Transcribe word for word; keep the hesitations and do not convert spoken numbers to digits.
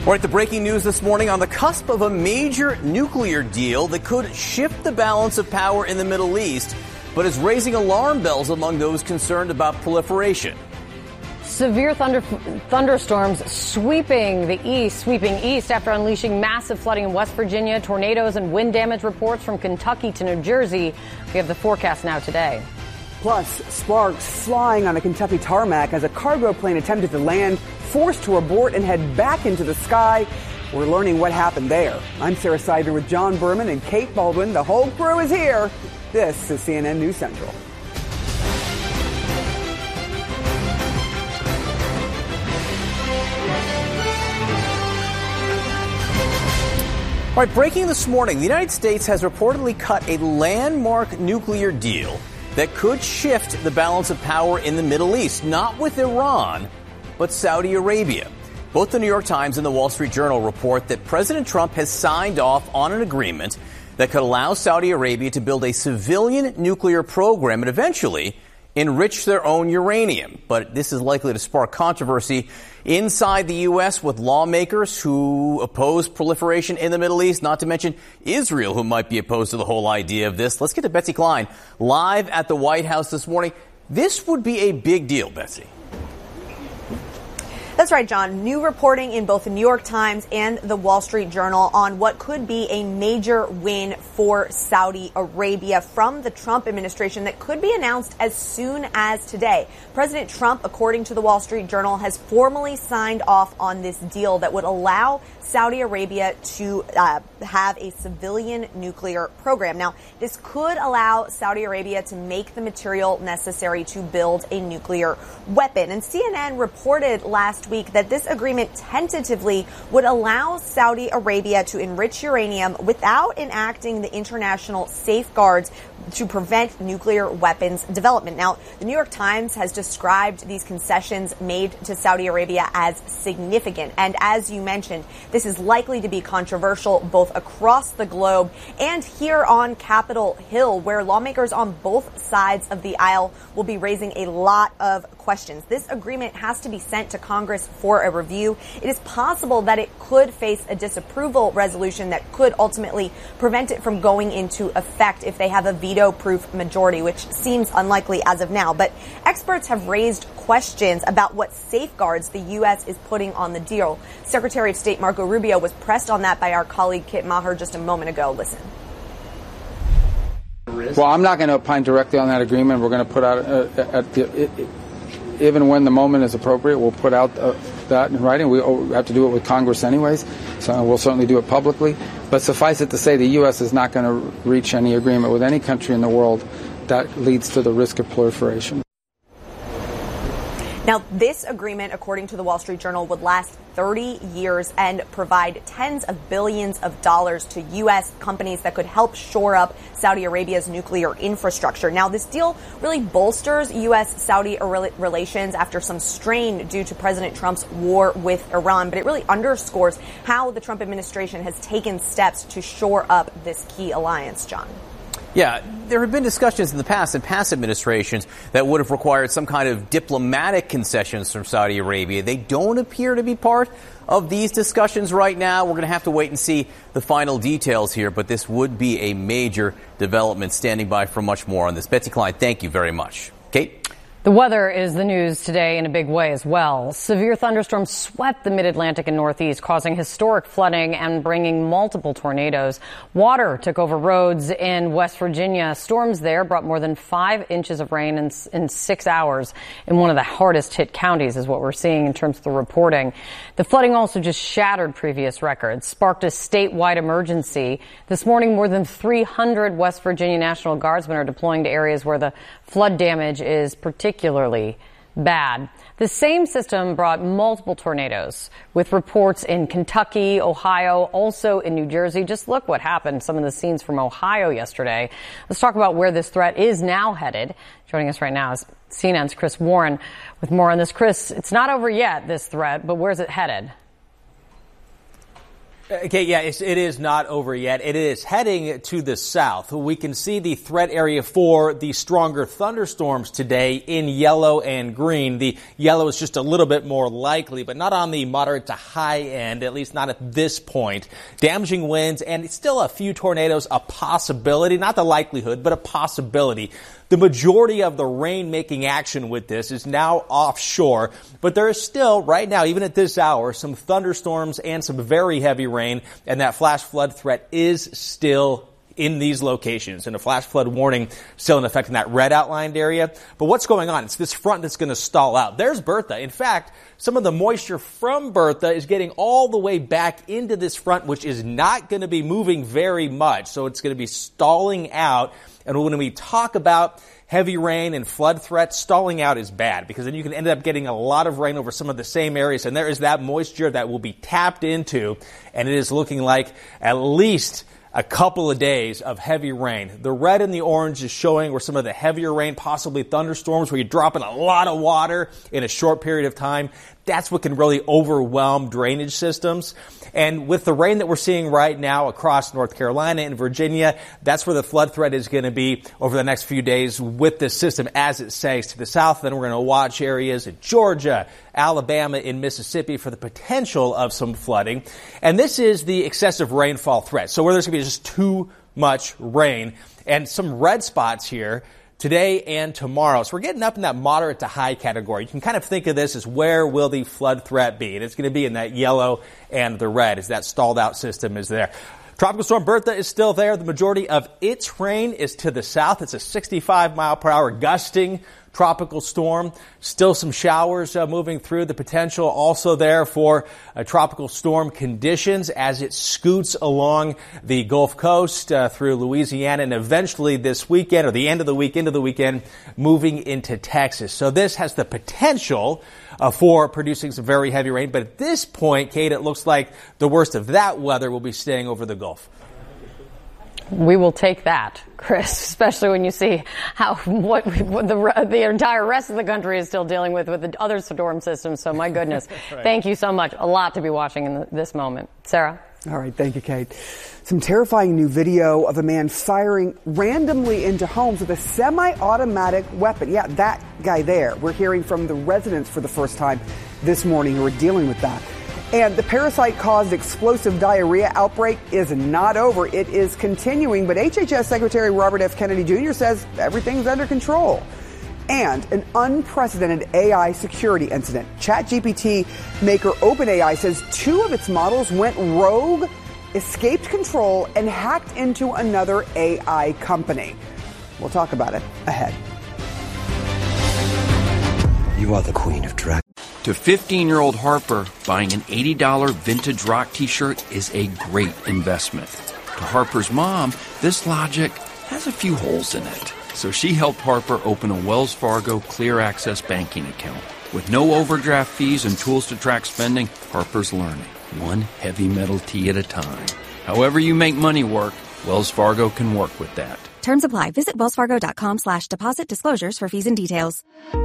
All right, the breaking news this morning: on the cusp of a major nuclear deal that could shift the balance of power in the Middle East, but is raising alarm bells among those concerned about proliferation. Severe thunder, thunderstorms sweeping the east, sweeping east after unleashing massive flooding in West Virginia, tornadoes and wind damage reports from Kentucky to New Jersey. We have the forecast now today. Plus, sparks flying on a Kentucky tarmac as a cargo plane attempted to land, forced to abort and head back into the sky. We're learning what happened there. I'm Sarah Seidner with John Berman and Kate Baldwin. The whole crew is here. This is C N N News Central. All right, breaking this morning, the United States has reportedly cut a landmark nuclear deal that could shift the balance of power in the Middle East, not with Iran, but Saudi Arabia. Both the New York Times and the Wall Street Journal report that President Trump has signed off on an agreement that could allow Saudi Arabia to build a civilian nuclear program and eventually enrich their own uranium. But this is likely to spark controversy inside the U S with lawmakers who oppose proliferation in the Middle East, not to mention Israel, who might be opposed to the whole idea of this. Let's get to Betsy Klein live at the White House this morning. This would be a big deal, Betsy. That's right, John. New reporting in both the New York Times and the Wall Street Journal on what could be a major win for Saudi Arabia from the Trump administration that could be announced as soon as today. President Trump, according to the Wall Street Journal, has formally signed off on this deal that would allow Saudi Arabia to uh, have a civilian nuclear program. Now, this could allow Saudi Arabia to make the material necessary to build a nuclear weapon. And C N N reported last week that this agreement tentatively would allow Saudi Arabia to enrich uranium without enacting the international safeguards to prevent nuclear weapons development. Now, the New York Times has described these concessions made to Saudi Arabia as significant. And as you mentioned, this is likely to be controversial both across the globe and here on Capitol Hill, where lawmakers on both sides of the aisle will be raising a lot of questions. This agreement has to be sent to Congress for a review. It is possible that it could face a disapproval resolution that could ultimately prevent it from going into effect if they have a veto-proof majority, which seems unlikely as of now. But experts have raised questions about what safeguards the U S is putting on the deal. Secretary of State Marco Rubio was pressed on that by our colleague Kit Maher just a moment ago. Listen. Well, I'm not going to opine directly on that agreement. We're going to put out, uh, at the, it, it, even when the moment is appropriate, we'll put out uh, that in writing. We have to do it with Congress anyways, so we'll certainly do it publicly. But suffice it to say, the U S is not going to reach any agreement with any country in the world that leads to the risk of proliferation. Now, this agreement, according to the Wall Street Journal, would last thirty years and provide tens of billions of dollars to U S companies that could help shore up Saudi Arabia's nuclear infrastructure. Now, this deal really bolsters U S Saudi relations after some strain due to President Trump's war with Iran, but it really underscores how the Trump administration has taken steps to shore up this key alliance, John. Yeah, there have been discussions in the past, in past administrations, that would have required some kind of diplomatic concessions from Saudi Arabia. They don't appear to be part of these discussions right now. We're going to have to wait and see the final details here, but this would be a major development. Standing by for much more on this. Betsy Klein, thank you very much. Kate? The weather is the news today in a big way as well. Severe thunderstorms swept the mid-Atlantic and Northeast, causing historic flooding and bringing multiple tornadoes. Water took over roads in West Virginia. Storms there brought more than five inches of rain in, in six hours in one of the hardest hit counties, is what we're seeing in terms of the reporting. The flooding also just shattered previous records, sparked a statewide emergency. This morning, more than three hundred West Virginia National Guardsmen are deploying to areas where the flood damage is particularly bad. The same system brought multiple tornadoes, with reports in Kentucky, Ohio, also in New Jersey. Just look what happened, some of the scenes from Ohio yesterday. Let's talk about where this threat is now headed. Joining us right now is C N N's Chris Warren with more on this. Chris, it's not over yet, this threat, but where's it headed? Okay, yeah, it's, it is not over yet. It is heading to the south. We can see the threat area for the stronger thunderstorms today in yellow and green. The yellow is just a little bit more likely, but not on the moderate to high end, at least not at this point. Damaging winds and still a few tornadoes, a possibility, not the likelihood, but a possibility. The majority of the rain-making action with this is now offshore, but there is still, right now, even at this hour, some thunderstorms and some very heavy rain, and that flash flood threat is still in these locations, and a flash flood warning still in effect in that red outlined area. But what's going on? It's this front that's going to stall out. There's Bertha. In fact, some of the moisture from Bertha is getting all the way back into this front, which is not going to be moving very much. So it's going to be stalling out. And when we talk about heavy rain and flood threats, stalling out is bad because then you can end up getting a lot of rain over some of the same areas. And there is that moisture that will be tapped into. And it is looking like at least a couple of days of heavy rain. The red and the orange is showing where some of the heavier rain, possibly thunderstorms, where you're dropping a lot of water in a short period of time. That's what can really overwhelm drainage systems. And with the rain that we're seeing right now across North Carolina and Virginia, that's where the flood threat is going to be over the next few days with this system as it sags to the south. Then we're going to watch areas in Georgia, Alabama, and Mississippi for the potential of some flooding. And this is the excessive rainfall threat. So where there's going to be just too much rain and some red spots here today and tomorrow. So we're getting up in that moderate to high category. You can kind of think of this as where will the flood threat be? And it's going to be in that yellow and the red as that stalled out system is there. Tropical storm Bertha is still there. The majority of its rain is to the south. It's a sixty-five mile per hour gusting tropical storm. Still some showers uh, moving through. The potential also there for uh, tropical storm conditions as it scoots along the Gulf Coast uh, through Louisiana and eventually this weekend or the end of the week into the weekend moving into Texas. So this has the potential uh, for producing some very heavy rain. But at this point, Kate, it looks like the worst of that weather will be staying over the Gulf. We will take that, Chris, especially when you see how what, what the the entire rest of the country is still dealing with with the other storm systems. So, my goodness, right. Thank you so much. A lot to be watching in this moment. Sarah? All right. Thank you, Kate. Some terrifying new video of a man firing randomly into homes with a semi-automatic weapon. Yeah, that guy there. We're hearing from the residents for the first time this morning who are dealing with that. And the parasite-caused explosive diarrhea outbreak is not over. It is continuing, but H H S Secretary Robert F. Kennedy Junior says everything's under control. And an unprecedented A I security incident. ChatGPT maker OpenAI says two of its models went rogue, escaped control, and hacked into another A I company. We'll talk about it ahead. You are the queen of drag. To fifteen-year-old Harper, buying an eighty dollars vintage rock t-shirt is a great investment. To Harper's mom, this logic has a few holes in it. So she helped Harper open a Wells Fargo Clear Access banking account. With no overdraft fees and tools to track spending, Harper's learning, one heavy metal tee at a time. However you make money work, Wells Fargo can work with that. Terms apply. Visit wellsfargo.com slash deposit disclosures for fees and details.